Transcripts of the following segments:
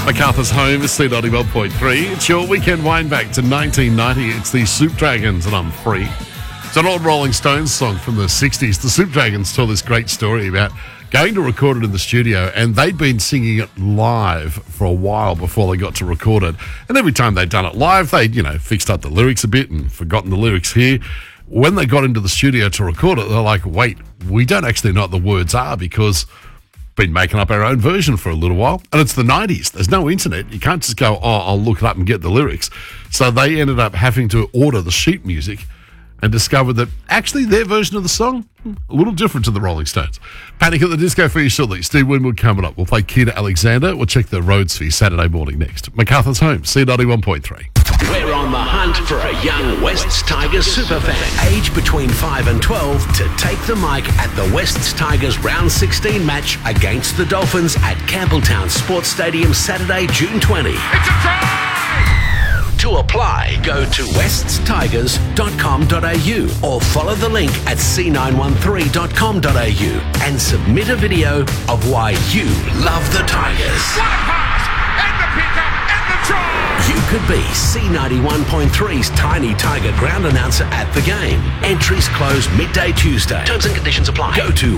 MacArthur's Home is C91.3. It's your weekend wind back to 1990. It's the Soup Dragons and I'm Free. It's an old Rolling Stones song from the 60s. The Soup Dragons tell this great story about going to record it in the studio, and they'd been singing it live for a while before they got to record it. And every time they'd done it live, they'd, fixed up the lyrics a bit and forgotten the lyrics here. When they got into the studio to record it, they're like, wait, we don't actually know what the words are because been making up our own version for a little while, and it's the 90s. There's no internet. You can't just go, I'll look it up and get the lyrics. So they ended up having to order the sheet music and discovered that actually their version of the song, a little different to the Rolling Stones. Panic at the Disco for you shortly. Steve Winwood coming up. We'll play Keita Alexander. We'll check the roads for you Saturday morning next. MacArthur's Home, C91.3. We're on the hunt for a young Wests Tigers superfan, aged between 5 and 12, to take the mic at the Wests Tigers Round 16 match against the Dolphins at Campbelltown Sports Stadium Saturday, June 20. It's a try! To apply, go to weststigers.com.au or follow the link at c913.com.au and submit a video of why you love the Tigers. What a pass! And the pickup and the try! You could be C91.3's Tiny Tiger ground announcer at the game. Entries close midday Tuesday. Terms and conditions apply. Go to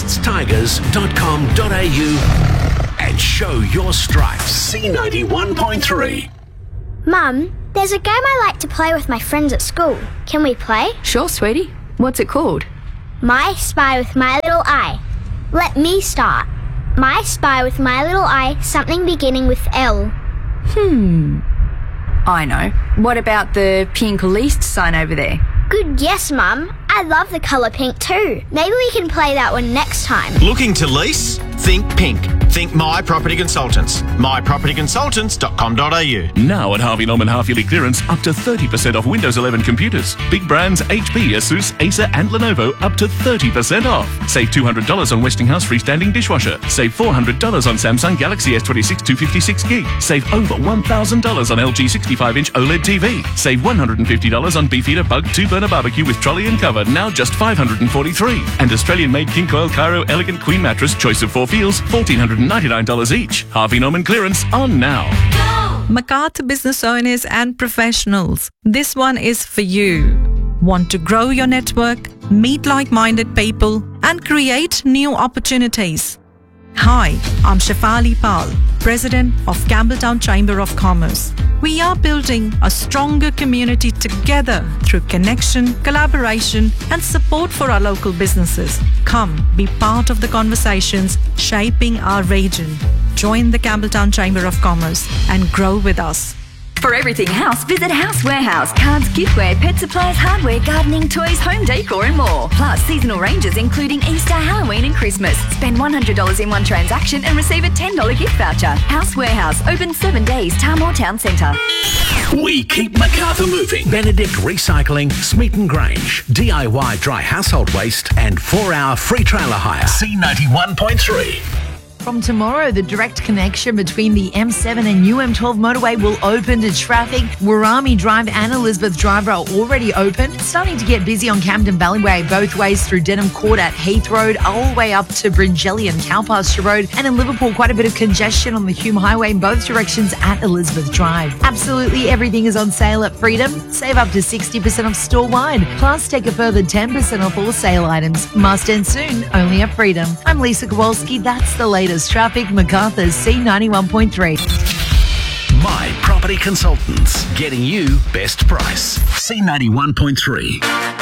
weststigers.com.au and show your stripes. C91.3. Mum, there's a game I like to play with my friends at school. Can we play? Sure, sweetie. What's it called? My Spy with My Little Eye. Let me start. My Spy with My Little Eye, something beginning with L. I know. What about the pink leased sign over there? Good guess, Mum. I love the colour pink too. Maybe we can play that one next time. Looking to lease? Think pink. Think My Property Consultants. mypropertyconsultants.com.au. Now at Harvey Norman half-yearly clearance, up to 30% off Windows 11 computers. Big brands HP, Asus, Acer and Lenovo up to 30% off. Save $200 on Westinghouse freestanding dishwasher. Save $400 on Samsung Galaxy S26 256 gig. Save over $1,000 on LG 65-inch OLED TV. Save $150 on Beefeater Bug 2-burner barbecue with trolley and cover, now just $543. And Australian-made King Coil Cairo Elegant Queen Mattress, choice of 4 feels, $1,499 each. Harvey Norman clearance on now. MacArthur business owners and professionals, this one is for you. Want to grow your network, meet like-minded people, and create new opportunities? Hi, I'm Shefali Pal, President of Campbelltown Chamber of Commerce. We are building a stronger community together through connection, collaboration, and support for our local businesses. Come, be part of the conversations shaping our region. Join the Campbelltown Chamber of Commerce and grow with us. For everything house, visit House Warehouse. Cards, giftware, pet supplies, hardware, gardening, toys, home decor and more. Plus seasonal ranges including Easter, Halloween and Christmas. Spend $100 in one transaction and receive a $10 gift voucher. House Warehouse, open 7 days, Tamworth Town Centre. We keep MacArthur moving. Benedict Recycling, Smeaton Grange, DIY dry household waste and 4-hour free trailer hire. C91.3. From tomorrow, the direct connection between the M7 and UM12 motorway will open to traffic. Warami Drive and Elizabeth Drive are already open. It's starting to get busy on Camden Valleyway, both ways through Denham Court at Heath Road, all the way up to Bringelly and Cowpasture Road. And in Liverpool, quite a bit of congestion on the Hume Highway in both directions at Elizabeth Drive. Absolutely everything is on sale at Freedom. Save up to 60% off store-wide. Plus, take a further 10% off all sale items. Must end soon, only at Freedom. I'm Lisa Kowalski. That's the latest traffic. MacArthur's C91.3. My Property Consultants, getting you best price. C91.3.